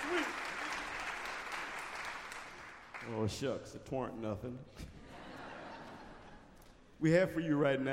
Oh, shucks, it weren't nothing. We have for you right now